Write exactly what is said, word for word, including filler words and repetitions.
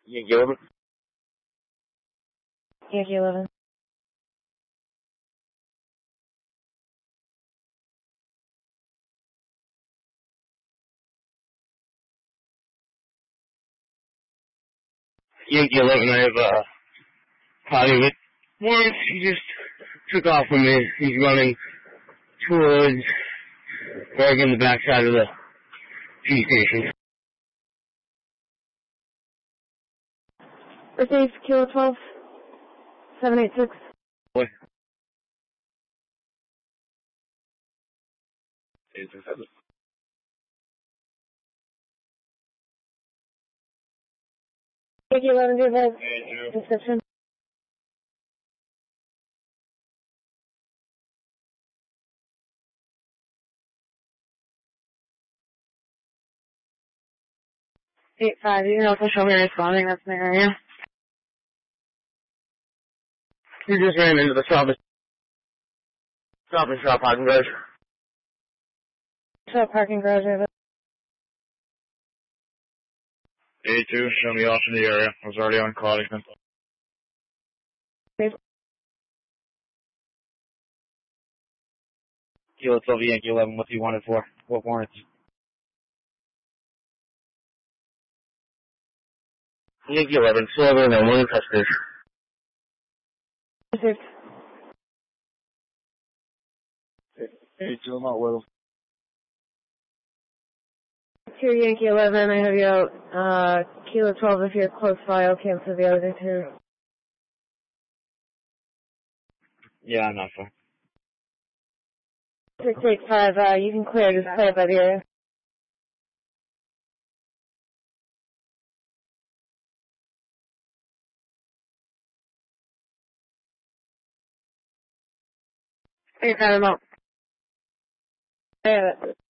Yankee eleven. Yankee eleven. Yankee eleven, I have uh, potty with Morris. He just took off from me. He's running towards right in the backside of the G station. Received Kilo twelve, seven eight six. What? Yankee eleven, do you have a description? eight five, you can also show me responding, that's my area. He just ran into the stop and, stop and shop parking garage. Show parking garage, I have it. A two, show me off in the area. I was already on call. Kilo twelve, Yankee eleven, what do you want it for? What warrants? Yankee eleven, slower than one custody. Received. A two, I'm out with him. Two Yankee eleven, I have you out, uh, Kilo twelve if you're close by, I'll cancel the other two. Yeah, I'm not far. six eight five, uh, you can clear, just clear by the area. eight five, I'm out. I have it.